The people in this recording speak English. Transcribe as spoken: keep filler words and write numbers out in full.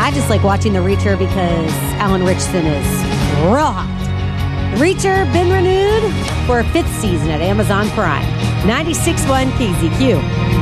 I just like watching The Reacher because Alan Richardson is real hot. Reacher been renewed for a fifth season at Amazon Prime. ninety-six point one K Z Q.